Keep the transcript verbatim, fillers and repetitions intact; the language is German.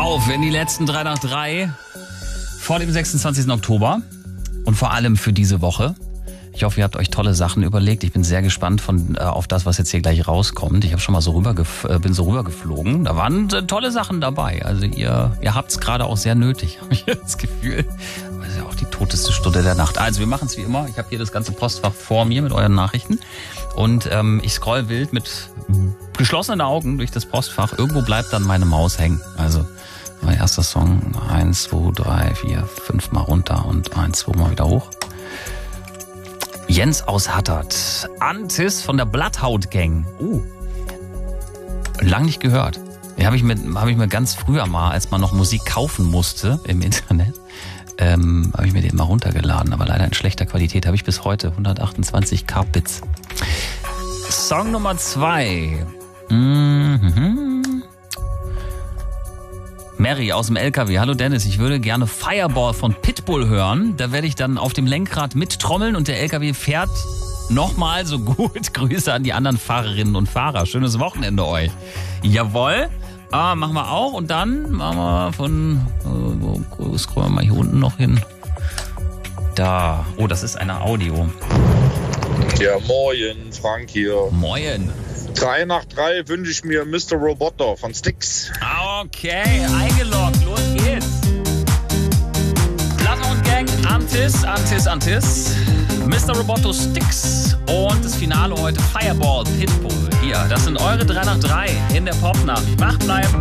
auf in die letzten drei nach drei vor dem sechsundzwanzigsten Oktober und vor allem für diese Woche. Ich hoffe, ihr habt euch tolle Sachen überlegt. Ich bin sehr gespannt von, äh, auf das, was jetzt hier gleich rauskommt. Ich habe schon mal so rüber äh, bin so rübergeflogen. Da waren äh, tolle Sachen dabei. Also ihr, ihr habt es gerade auch sehr nötig, habe ich das Gefühl. Das ist ja auch die toteste Stunde der Nacht. Also wir machen es wie immer. Ich habe hier das ganze Postfach vor mir mit euren Nachrichten. Und ähm, ich scroll wild mit geschlossenen Augen durch das Postfach. Irgendwo bleibt dann meine Maus hängen. Also mein erster Song. Eins, zwei, drei, vier, fünf Mal runter und eins, zwei Mal wieder hoch. Jens aus Hattert. Antis von der Bloodhound Gang. Uh. Lang nicht gehört. Die habe ich, mir, hab ich mir ganz früher mal, als man noch Musik kaufen musste im Internet, ähm, habe ich mir den mal runtergeladen. Aber leider in schlechter Qualität. Habe ich bis heute hundertachtundzwanzig K-Bits. Song Nummer zwei. Mhm. Mary aus dem L K W. Hallo Dennis, ich würde gerne Fireball von Pitbull hören. Da werde ich dann auf dem Lenkrad mittrommeln und der L K W fährt nochmal so gut. Grüße an die anderen Fahrerinnen und Fahrer. Schönes Wochenende euch. Jawohl. Ah, machen wir auch. Und dann machen wir von... Äh, scrollen wir mal hier unten noch hin. Da. Oh, das ist eine Audio. Ja, moin, Frank hier. Moin. Drei nach drei wünsche ich mir Mister Roboto von Styx. Okay, eingeloggt, los geht's. Bloodhound Gang, Antis, Antis, Antis. Mister Roboto, Styx. Und das Finale heute Fireball, Pitbull. Hier, das sind eure drei nach drei in der Popnacht. Wach bleiben.